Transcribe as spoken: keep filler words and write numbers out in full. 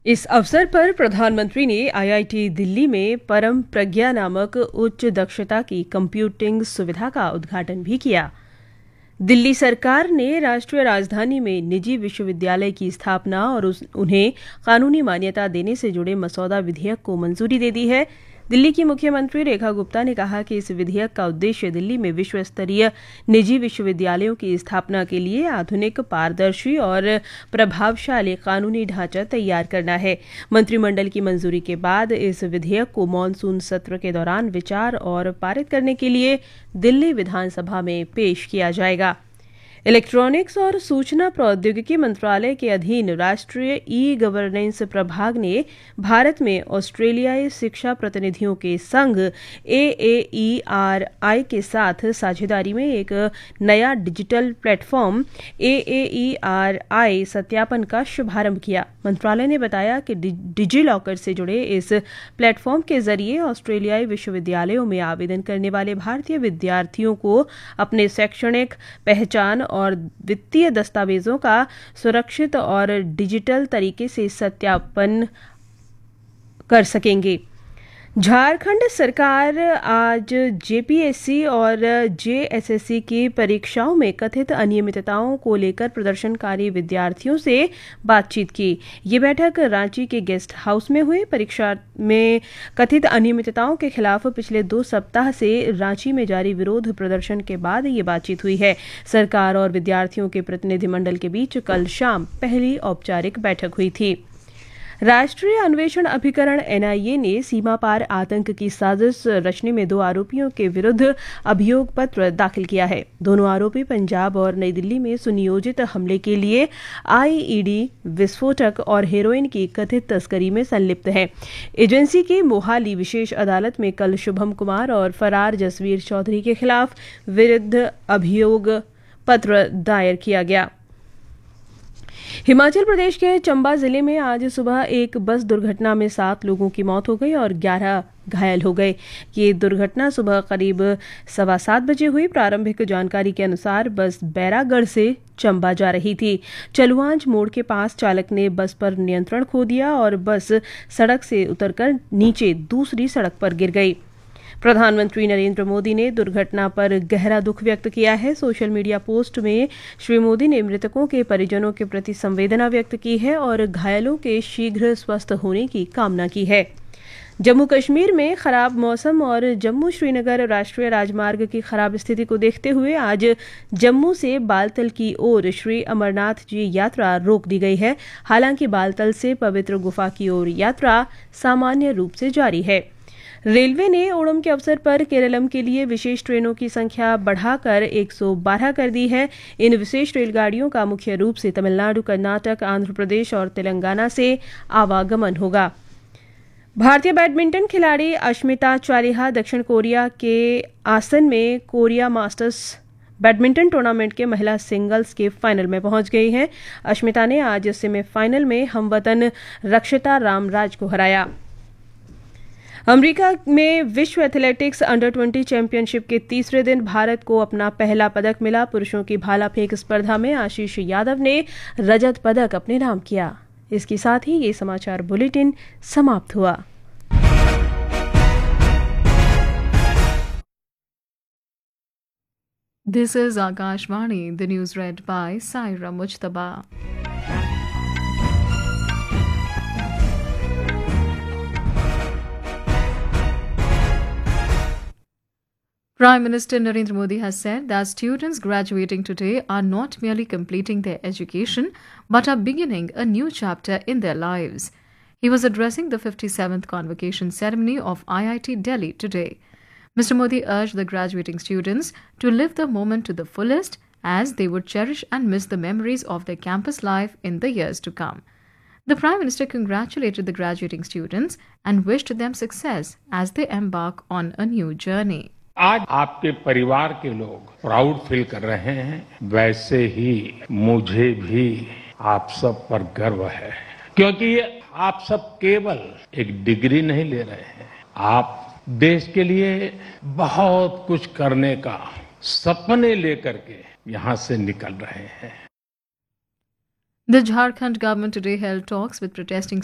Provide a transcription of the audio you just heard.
इस अवसर पर प्रधानमंत्री ने आईआईटी दिल्ली में परम प्रज्ञा नामक उच्च दक्षता की कंप्यूटिंग सुविधा का उद्घाटन भी किया। दिल्ली सरकार ने राष्ट्रीय राजधानी में निजी विश्वविद्यालय की स्थापना और उस, उन्हें कानूनी मान्यता देने से जुड़े मसौदा विधेयक को मंजूरी दे दी है। दिल्ली की मुख्यमंत्री रेखा गुप्ता ने कहा कि इस विधेयक का उद्देश्य दिल्ली में विश्व स्तरीय निजी विश्वविद्यालयों की स्थापना के लिए आधुनिक, पारदर्शी और प्रभावशाली कानूनी ढांचा तैयार करना है। मंत्रिमंडल की मंजूरी के बाद इस विधेयक को मॉनसून सत्र के दौरान विचार और पारित करने के लिए दिल्ली विधानसभा में पेश किया जाएगा। इलेक्ट्रॉनिक्स और सूचना प्रौद्योगिकी मंत्रालय के अधीन राष्ट्रीय ई गवर्नेंस प्रभाग ने भारत में ऑस्ट्रेलियाई शिक्षा प्रतिनिधियों के संघ ए ए ई आर आई के साथ साझेदारी में एक नया डिजिटल प्लेटफॉर्म ए ए ई आर आई सत्यापन का शुभारंभ किया। मंत्रालय ने बताया कि डिजी लॉकर से जुड़े इस प्लेटफॉर्म के जरिए ऑस्ट्रेलियाई विश्वविद्यालयों में आवेदन करने वाले भारतीय विद्यार्थियों को अपने शैक्षणिक पहचान और वित्तीय दस्तावेजों का सुरक्षित और डिजिटल तरीके से सत्यापन कर सकेंगे। झारखंड सरकार आज जे पी एस सी और जे एस एस सी की परीक्षाओं में कथित अनियमितताओं को लेकर प्रदर्शनकारी विद्यार्थियों से बातचीत की। ये बैठक रांची के गेस्ट हाउस में हुई। परीक्षा में कथित अनियमितताओं के खिलाफ पिछले दो सप्ताह से रांची में जारी विरोध प्रदर्शन के बाद ये बातचीत हुई है। सरकार और विद्यार्थियों के प्रतिनिधिमंडल के बीच कल शाम पहली औपचारिक बैठक हुई थी। राष्ट्रीय अन्वेषण अभिकरण एन आई ए ने सीमा पार आतंक की साजिश रचने में दो आरोपियों के विरुद्ध अभियोग पत्र दाखिल किया है। दोनों आरोपी पंजाब और नई दिल्ली में सुनियोजित हमले के लिए आई ई डी, विस्फोटक और हेरोइन की कथित तस्करी में संलिप्त हैं। एजेंसी की मोहाली विशेष अदालत में कल शुभम कुमार और फरार जसवीर चौधरी के खिलाफ विरुद्ध अभियोग पत्र दायर किया गया। हिमाचल प्रदेश के चंबा जिले में आज सुबह एक बस दुर्घटना में सात लोगों की मौत हो गई और ग्यारह घायल हो गए। ये दुर्घटना सुबह करीब सवा सात बजे हुई। प्रारंभिक जानकारी के अनुसार बस बैरागढ़ से चंबा जा रही थी। चलुआंज मोड़ के पास चालक ने बस पर नियंत्रण खो दिया और बस सड़क से उतरकर नीचे दूसरी सड़क पर गिर गई। प्रधानमंत्री नरेंद्र मोदी ने दुर्घटना पर गहरा दुख व्यक्त किया है। सोशल मीडिया पोस्ट में श्री मोदी ने मृतकों के परिजनों के प्रति संवेदना व्यक्त की है और घायलों के शीघ्र स्वस्थ होने की कामना की है। जम्मू कश्मीर में खराब मौसम और जम्मू श्रीनगर राष्ट्रीय राजमार्ग की खराब स्थिति को देखते हुए आज जम्मू से बालतल की ओर श्री अमरनाथ जी यात्रा रोक दी गई है। हालांकि बालतल से पवित्र गुफा की ओर यात्रा सामान्य रूप से जारी है। रेलवे ने ओणम के अवसर पर केरलम के लिए विशेष ट्रेनों की संख्या बढ़ाकर एक सौ बारह कर दी है। इन विशेष रेलगाड़ियों का मुख्य रूप से तमिलनाडु, कर्नाटक, आंध्र प्रदेश और तेलंगाना से आवागमन होगा। भारतीय बैडमिंटन खिलाड़ी अश्मिता चालिहा दक्षिण कोरिया के आसन में कोरिया मास्टर्स बैडमिंटन टूर्नामेंट के महिला सिंगल्स के फाइनल में पहुंच गई हैं। अश्मिता ने आज सेमीफाइनल में हमवतन रक्षिता रामराज को हराया। अमेरिका में विश्व एथलेटिक्स अंडर बीस चैंपियनशिप के तीसरे दिन भारत को अपना पहला पदक मिला। पुरुषों की भाला फेंक स्पर्धा में आशीष यादव ने रजत पदक अपने नाम किया। इसके साथ ही ये समाचार बुलेटिन समाप्त हुआ। This is Akashvani, the news read by Saira Mujtaba. Prime Minister Narendra Modi has said that students graduating today are not merely completing their education but are beginning a new chapter in their lives. He was addressing the fifty-seventh convocation ceremony of I I T Delhi today. Mister Modi urged the graduating students to live the moment to the fullest as they would cherish and miss the memories of their campus life in the years to come. The Prime Minister congratulated the graduating students and wished them success as they embark on a new journey. आज आपके परिवार के लोग proud feel कर रहे हैं, वैसे ही मुझे भी आप सब पर गर्व है, क्योंकि आप सब केवल एक डिग्री नहीं ले रहे हैं, आप देश के लिए बहुत कुछ करने का सपने लेकर के यहाँ से निकल रहे हैं। The Jharkhand government today held talks with protesting